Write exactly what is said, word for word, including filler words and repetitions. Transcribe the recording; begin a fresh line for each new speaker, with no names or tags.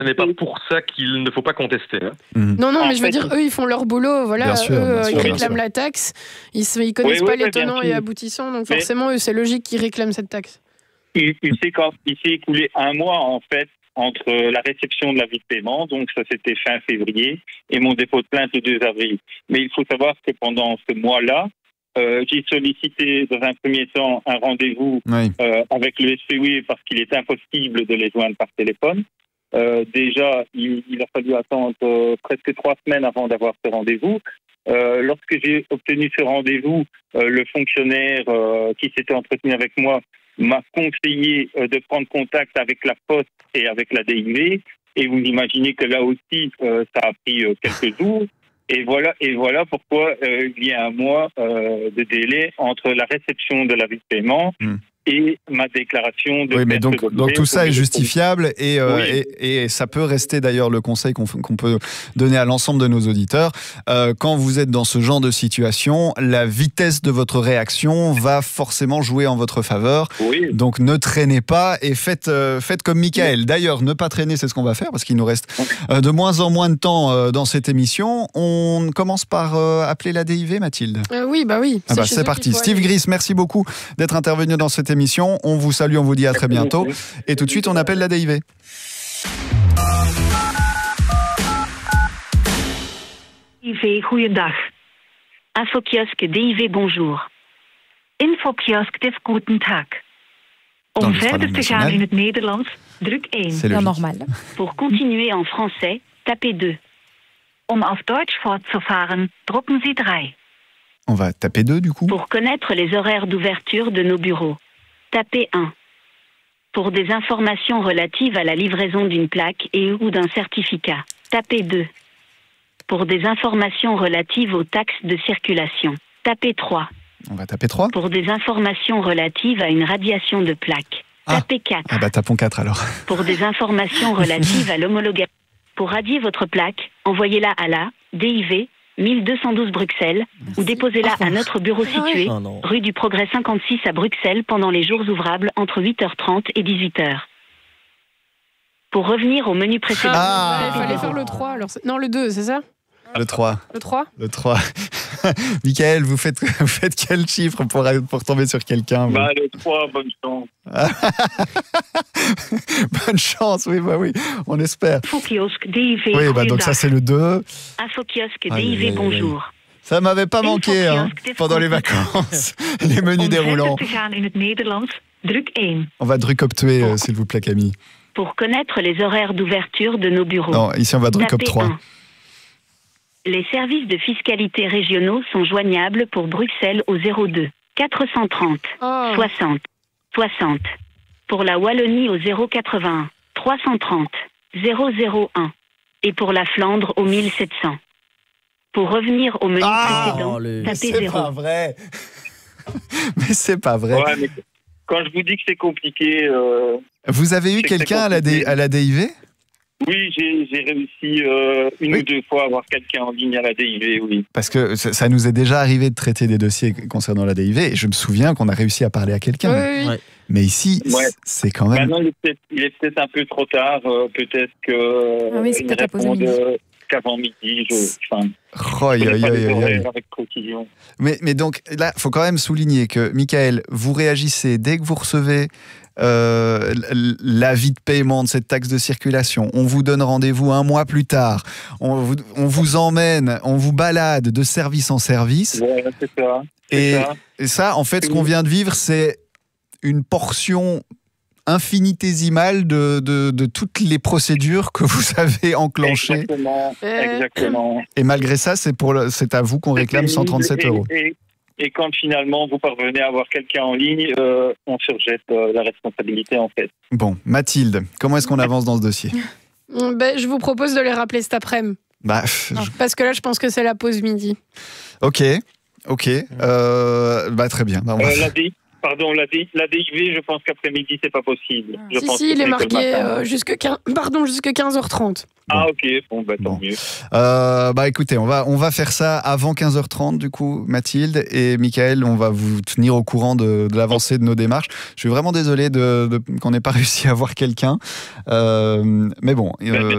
Ce n'est pas pour ça qu'il ne faut pas contester. Hein.
Mmh.
Non, non,
En
mais je veux
fait,
dire, eux, ils font leur boulot. Voilà,
Bien sûr,
eux,
bien
euh,
sûr,
ils
bien
réclament
sûr.
la taxe. Ils ne connaissent
Oui,
pas
oui,
les
oui, bien
tenants et
sûr.
aboutissants. Donc
Mais-
forcément, eux, c'est logique qu'ils réclament cette taxe.
Il, il s'est quand- il s'est écoulé un mois, en fait, entre la réception de l'avis de paiement, donc ça c'était fin février, et mon dépôt de plainte le deux avril. Mais il faut savoir que pendant ce mois-là, euh, j'ai sollicité dans un premier temps un rendez-vous
Oui.
euh, avec le S P O I parce qu'il est impossible de les joindre par téléphone. Euh, déjà, il, il a fallu attendre euh, presque trois semaines avant d'avoir ce rendez-vous. Euh, lorsque j'ai obtenu ce rendez-vous, euh, le fonctionnaire euh, qui s'était entretenu avec moi m'a conseillé euh, de prendre contact avec la Poste et avec la D I V. Et vous imaginez que là aussi, euh, ça a pris euh, quelques jours. Et voilà, et voilà pourquoi euh, il y a un mois euh, de délai entre la réception de l'avis de paiement
Mm.
et ma déclaration de
Oui, mais
perte
donc,
d'objet
donc tout ça est
auprès de-
justifiable et, euh,
Oui.
et, et ça peut rester d'ailleurs le conseil qu'on qu'on peut donner à l'ensemble de nos auditeurs. Euh, quand vous êtes dans ce genre de situation, la vitesse de votre réaction va forcément jouer en votre faveur.
Oui.
Donc ne traînez pas et faites, euh, faites comme Michael. D'ailleurs, ne pas traîner, c'est ce qu'on va faire parce qu'il nous reste euh, de moins en moins de temps euh, dans cette émission. On commence par euh, appeler la D I V, Mathilde.
Euh, oui, bah oui.
Ah bah,
chez
c'est
eux
parti.
qu'il faut
Steve
aller.
Gris, merci beaucoup d'être intervenu dans cette émission. On vous salue, on vous dit à très bientôt. Et tout de suite, on appelle la D I V.
D I V, goeiedag. Infokiosk D I V, bonjour. Infokiosk Div, guten Tag.
Dans
Om
le
verder
Front
te gaan
National.
in het Nederlands, druk één.
C'est
Bien
logique.
normal.
Pour continuer en français, tapez deux. Om auf Deutsch fortzufahren, drucken Sie drei.
On va taper deux du coup.
Pour connaître les horaires d'ouverture de nos bureaux, tapez un. Pour des informations relatives à la livraison d'une plaque et ou d'un certificat, tapez deux. Pour des informations relatives aux taxes de circulation, tapez trois.
On va taper trois.
Pour des informations relatives à une radiation de plaque,
Ah.
tapez quatre.
Ah bah tapons quatre alors.
Pour des informations relatives à l'homologation. Pour radier votre plaque, envoyez-la à la D I V mille deux cent douze Bruxelles ou déposez-la à notre bureau situé
Oh non.
rue du Progrès cinquante-six à Bruxelles pendant les jours ouvrables entre huit heures trente et dix-huit heures. Pour revenir au menu précédent,
Ah.
Il fallait faire le trois. Alors c'est- non, le deux, c'est ça?
Le trois.
Le trois?
Le trois. Michael, vous faites, vous faites quel chiffre pour, pour tomber sur quelqu'un vous
Bah, le trois, bonne chance.
Bonne chance, oui, bah oui, on espère.
Infokiosk D I V,
Oui, bah donc ça
goeiedag.
c'est le deux.
Infokiosk D
Aïe,
I
aïe,
V,
aïe,
bonjour.
Ça m'avait pas manqué hein,
Infokiosk,
pendant les vacances. Les menus
Om
déroulants.
verder te gaan in het Nederlands, druk één.
On va drucoptuer, euh, s'il vous plaît, Camille.
Pour connaître les horaires d'ouverture de nos bureaux,
Non, ici on va drucop
tapez
trois.
un. Les services de fiscalité régionaux sont joignables pour Bruxelles au zéro deux quatre cent trente
Oh.
soixante soixante. Pour la Wallonie au zéro quatre-vingt-un trois cent trente zéro zéro un. Et pour la Flandre au mille sept cents. Pour revenir au menu
Ah,
précédent,
oh, le-
tapez
C'est
zéro.
pas vrai. Mais c'est pas vrai.
Ouais, mais quand je vous dis que c'est compliqué, euh,
Vous avez eu
C'est que
quelqu'un
c'est
à, la D-
compliqué.
à la D I V?
oui, j'ai j'ai réussi euh, une
Oui.
ou deux fois à avoir quelqu'un en ligne à la D I V, oui.
Parce que ça ça nous est déjà arrivé de traiter des dossiers concernant la D I V et je me souviens qu'on a réussi à parler à quelqu'un.
Oui, oui.
Ouais.
Mais ici,
Ouais.
c'est quand même...
Maintenant, il est peut-être il est peut-être un peu trop tard. euh, peut-être que
Ah oui, c'est
ils
peut-être à poser
répondent
midi.
euh, qu'avant midi. Je, enfin,
Oh,
je
aïe,
connais
aïe,
pas
aïe,
les
aïe, aïe.
horaires avec précision.
Mais, mais donc là, il faut quand même souligner que, Michael, vous réagissez dès que vous recevez euh, l- l'avis de paiement de cette taxe de circulation. On vous donne rendez-vous un mois plus tard. On vous, on vous emmène, on vous balade de service en service.
Ouais, c'est ça. c'est
Et,
ça.
et ça, en fait, ce qu'on vient de vivre, c'est une portion infinitésimale de, de, de toutes les procédures que vous avez enclenchées.
Exactement.
Euh,
Exactement.
Et malgré ça, c'est pour le- c'est à vous qu'on réclame cent trente-sept
Et-
euros.
Et, et quand finalement vous parvenez à avoir quelqu'un en ligne, euh, on surjette euh, la responsabilité en fait.
Bon, Mathilde, comment est-ce qu'on avance dans ce dossier?
Mm, ben, je vous propose de les rappeler cet après-midi.
Bah, pff, je-
Parce que là, je pense que c'est la pause midi.
ok, ok, euh, bah très bien. Bah, on va-
Euh, la, D- Pardon, la, D- la D I V, je pense qu'après-midi, c'est pas possible. Je
Si,
pense
si,
que
il est
c'est que le
marqué
matin.
euh, jusque, quinze pardon, jusque quinze heures trente.
Ah, ok, bon, bah tant
Bon.
mieux.
Euh, bah écoutez, on va, on va faire ça avant quinze heures trente du coup, Mathilde et Michael, on va vous tenir au courant de, de l'avancée de nos démarches. Je suis vraiment désolé de, de- qu'on n'ait pas réussi à avoir quelqu'un. Euh, mais bon, euh,